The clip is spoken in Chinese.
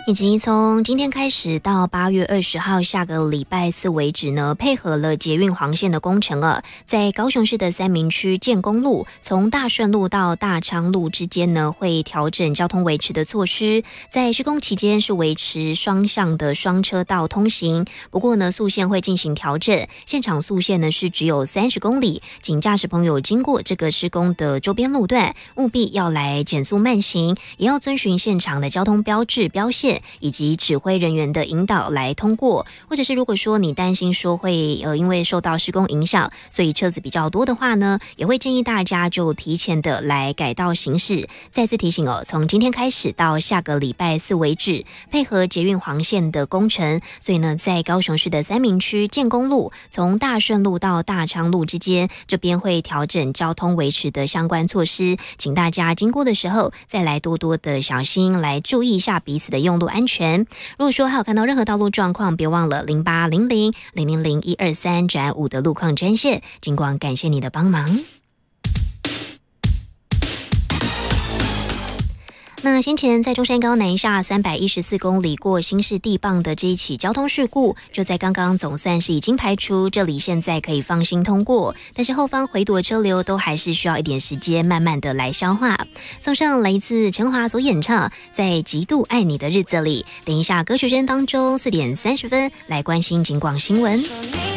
以及从今天开始到8月20号下个礼拜四为止呢，配合了捷运黄线的工程在高雄市的三民区建功路从大顺路到大昌路之间呢，会调整交通维持的措施。在施工期间是维持双向的双车道通行，不过呢，速限会进行调整，现场速限呢是只有30公里，请驾驶朋友经过这个施工的周边路段，务必要来减速慢行，也要遵循现场的交通标志标线以及指挥人员的引导来通过。或者是如果说你担心说会因为受到施工影响，所以车子比较多的话呢，也会建议大家就提前的来改道行驶。再次提醒从今天开始到下个礼拜四为止，配合捷运黄线的工程，所以呢，在高雄市的三民区建功路从大顺路到大昌路之间，这边会调整交通维持的相关措施，请大家经过的时候再来多多的小心，来注意一下彼此的用路安全。如果说还有看到任何道路状况，别忘了0800000123-5的路况专线，尽管感谢你的帮忙。那先前在中山高南下314公里过新市地磅的这一起交通事故，就在刚刚总算是已经排除，这里现在可以放心通过，但是后方回堵的车流都还是需要一点时间慢慢的来消化。送上来自陈华所演唱在极度爱你的日子里，等一下歌曲声当中4点30分来关心警广新闻。